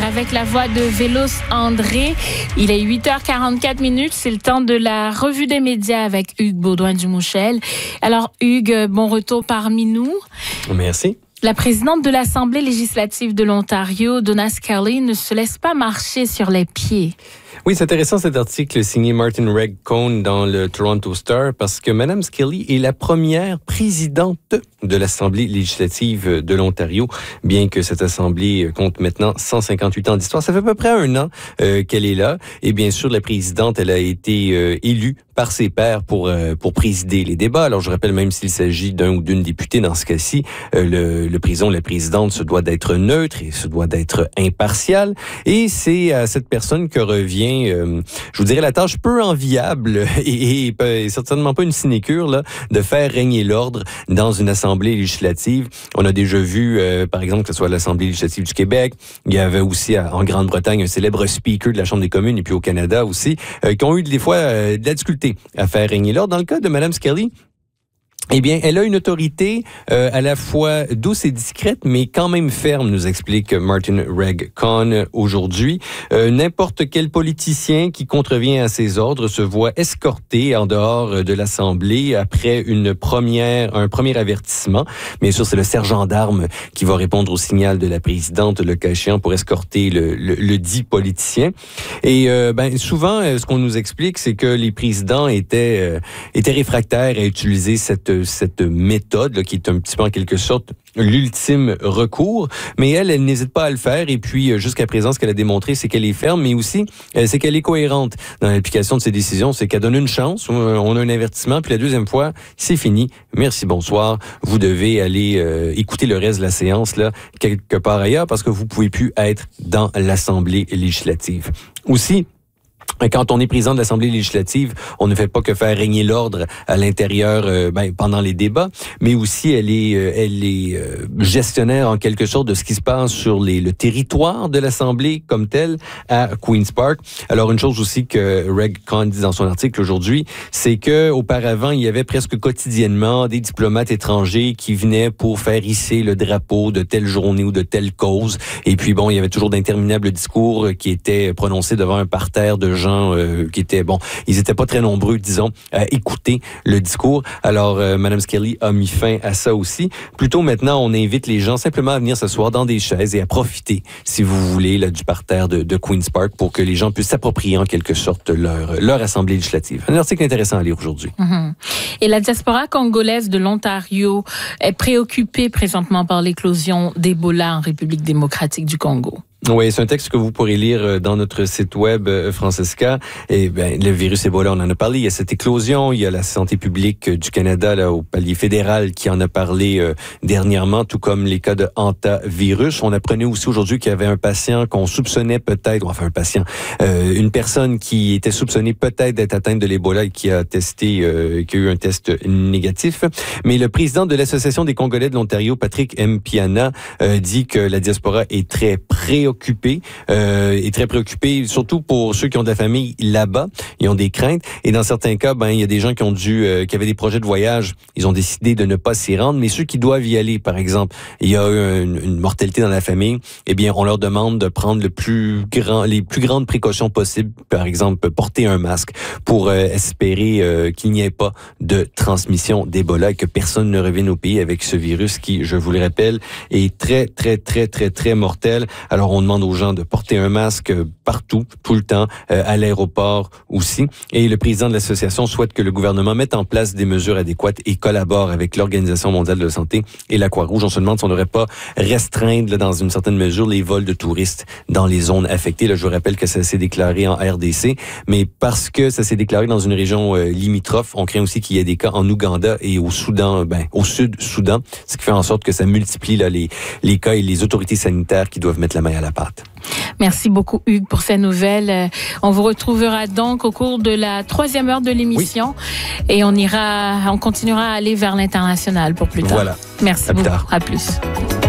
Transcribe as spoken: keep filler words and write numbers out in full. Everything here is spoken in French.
avec la voix de Vélos André. Il est huit heures quarante-quatre minutes. C'est le temps de la revue des médias avec Hugues Baudouin-Dumouchel. Alors, Hugues, bon retour parmi nous. Merci. La présidente de l'Assemblée législative de l'Ontario, Donna Scully, ne se laisse pas marcher sur les pieds. Oui, c'est intéressant cet article signé Martin Regg-Cohn dans le Toronto Star parce que Mme Scully est la première présidente de l'Assemblée législative de l'Ontario, bien que cette Assemblée compte maintenant cent cinquante-huit ans d'histoire. Ça fait à peu près un an euh, qu'elle est là. Et bien sûr, la présidente, elle a été euh, élue par ses pairs pour euh, pour présider les débats. Alors, je rappelle, même s'il s'agit d'un ou d'une députée dans ce cas-ci, euh, le, le président ou la présidente se doit d'être neutre et se doit d'être impartial. Et c'est à cette personne que revient Euh, je vous dirais la tâche peu enviable et, et, et certainement pas une sinécure là, de faire régner l'ordre dans une assemblée législative. On a déjà vu, euh, par exemple, que ce soit l'Assemblée législative du Québec, il y avait aussi en Grande-Bretagne un célèbre speaker de la Chambre des communes et puis au Canada aussi, euh, qui ont eu des fois euh, de la difficulté à faire régner l'ordre. Dans le cas de Mme Scully, eh bien, elle a une autorité euh, à la fois douce et discrète, mais quand même ferme, nous explique Martin Regg-Cohn aujourd'hui. Euh, n'importe quel politicien qui contrevient à ses ordres se voit escorté en dehors de l'Assemblée après une première, un premier avertissement. Bien sûr, c'est le sergent d'armes qui va répondre au signal de la présidente, le cas échéant, pour escorter le, le, le dit politicien. Et euh, ben souvent, ce qu'on nous explique, c'est que les présidents étaient euh, étaient réfractaires à utiliser cette cette méthode là, qui est un petit peu en quelque sorte l'ultime recours, mais elle, elle n'hésite pas à le faire et puis jusqu'à présent, ce qu'elle a démontré, c'est qu'elle est ferme, mais aussi, c'est qu'elle est cohérente dans l'application de ses décisions, c'est qu'elle donne une chance, on a un avertissement, puis la deuxième fois, c'est fini, merci, bonsoir, vous devez aller euh, écouter le reste de la séance là quelque part ailleurs parce que vous pouvez plus être dans l'Assemblée législative. Aussi, quand on est président de l'Assemblée législative, on ne fait pas que faire régner l'ordre à l'intérieur euh, ben, pendant les débats, mais aussi elle est, euh, elle est euh, gestionnaire en quelque sorte de ce qui se passe sur les, le territoire de l'Assemblée comme tel à Queen's Park. Alors une chose aussi que Regg-Cohn dit dans son article aujourd'hui, c'est que auparavant il y avait presque quotidiennement des diplomates étrangers qui venaient pour faire hisser le drapeau de telle journée ou de telle cause. Et puis bon, il y avait toujours d'interminables discours qui étaient prononcés devant un parterre de gens Euh, qui étaient, bon, ils étaient pas très nombreux, disons, à écouter le discours. Alors, euh, Mme Scully a mis fin à ça aussi. Plutôt maintenant, on invite les gens simplement à venir s'asseoir dans des chaises et à profiter, si vous voulez, là, du parterre de, de Queen's Park pour que les gens puissent s'approprier en quelque sorte leur, leur assemblée législative. Un article intéressant à lire aujourd'hui. Mm-hmm. Et la diaspora congolaise de l'Ontario est préoccupée présentement par l'éclosion d'Ebola en République démocratique du Congo. Oui, c'est un texte que vous pourrez lire dans notre site web, Francesca. Et ben, le virus Ebola, on en a parlé. Il y a cette éclosion. Il y a la santé publique du Canada, là, au palier fédéral, qui en a parlé euh, dernièrement, tout comme les cas de hantavirus. On apprenait aussi aujourd'hui qu'il y avait un patient qu'on soupçonnait peut-être, enfin un patient, euh, une personne qui était soupçonnée peut-être d'être atteinte de l'Ebola et qui a testé, euh, qui a eu un test négatif. Mais le président de l'Association des Congolais de l'Ontario, Patrick Mpiana, euh, dit que la diaspora est très préoccupée Préoccupé, euh, est très préoccupé, surtout pour ceux qui ont de la famille là-bas, ils ont des craintes. Et dans certains cas, ben il y a des gens qui ont dû, euh, qui avaient des projets de voyage, ils ont décidé de ne pas s'y rendre. Mais ceux qui doivent y aller, par exemple, il y a une, une mortalité dans la famille, eh bien, on leur demande de prendre le plus grand, les plus grandes précautions possibles. Par exemple, porter un masque pour euh, espérer euh, qu'il n'y ait pas de transmission d'Ebola et que personne ne revienne au pays avec ce virus qui, je vous le rappelle, est très, très, très, très, très mortel. Alors, on demande aux gens de porter un masque partout, tout le temps, euh, à l'aéroport aussi. Et le président de l'association souhaite que le gouvernement mette en place des mesures adéquates et collabore avec l'Organisation mondiale de la santé et la Croix-Rouge. On se demande si on n'aurait pas restreindre là, dans une certaine mesure les vols de touristes dans les zones affectées. Là, je vous rappelle que ça s'est déclaré en R D C, mais parce que ça s'est déclaré dans une région euh, limitrophe, on craint aussi qu'il y ait des cas en Ouganda et au Soudan, ben au Sud-Soudan, ce qui fait en sorte que ça multiplie là, les, les cas et les autorités sanitaires qui doivent mettre la main à la pâte. Merci beaucoup, Hugues, pour ces nouvelles. On vous retrouvera donc au cours de la troisième heure de l'émission. Oui. Et on ira, on continuera à aller vers l'international pour plus tard. Voilà. Merci à beaucoup. Plus tard. À plus.